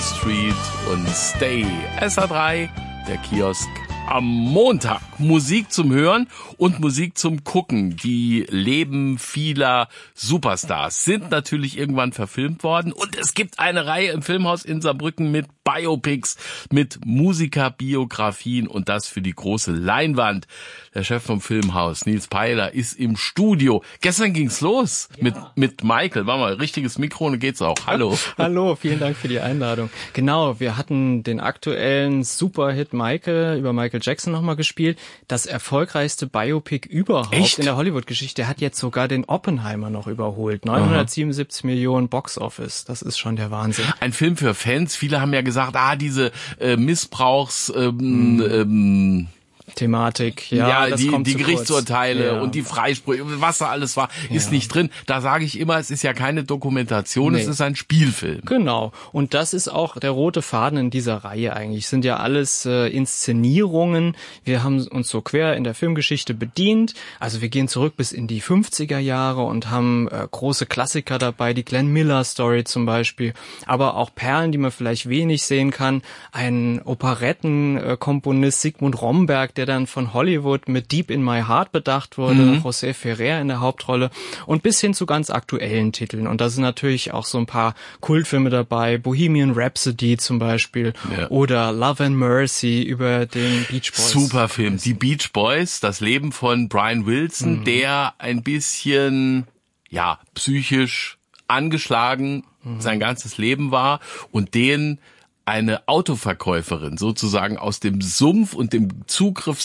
Street und Stay. SA3, der Kiosk am Montag. Musik zum Hören und Musik zum Gucken. Die Leben vieler Superstars sind natürlich irgendwann verfilmt worden. Und es gibt eine Reihe im Filmhaus in Saarbrücken mit Biopics, mit Musikerbiografien und das für die große Leinwand. Der Chef vom Filmhaus, Nils Peiler, ist im Studio. Gestern ging's los mit Michael. War mal richtiges Mikro und geht's auch. Hallo. Hallo, vielen Dank für die Einladung. Genau, wir hatten den aktuellen Superhit Michael über Michael Jackson nochmal gespielt. Das erfolgreichste Biopic überhaupt. Echt? In der Hollywood-Geschichte. Der hat jetzt sogar den Oppenheimer noch überholt. 977 Millionen Box-Office. Das ist schon der Wahnsinn. Ein Film für Fans. Viele haben ja gesagt, diese Missbrauchs... Thematik, das die kommt zu Gerichtsurteile kurz. und die Freisprüche, was da alles war, ist nicht drin. Da sage ich immer, es ist ja keine Dokumentation, es ist ein Spielfilm. Genau. Und das ist auch der rote Faden in dieser Reihe eigentlich. Es sind ja alles Inszenierungen. Wir haben uns so quer in der Filmgeschichte bedient. Also wir gehen zurück bis in die 50er Jahre und haben große Klassiker dabei, die Glenn Miller Story zum Beispiel, aber auch Perlen, die man vielleicht wenig sehen kann. Ein Operettenkomponist Sigmund Romberg, der dann von Hollywood mit Deep in My Heart bedacht wurde, José Ferrer in der Hauptrolle und bis hin zu ganz aktuellen Titeln. Und da sind natürlich auch so ein paar Kultfilme dabei, Bohemian Rhapsody zum Beispiel oder Love and Mercy über den Beach Boys. Super Film. Die Beach Boys, das Leben von Brian Wilson, der ein bisschen, psychisch angeschlagen sein ganzes Leben war und den eine Autoverkäuferin sozusagen aus dem Sumpf und dem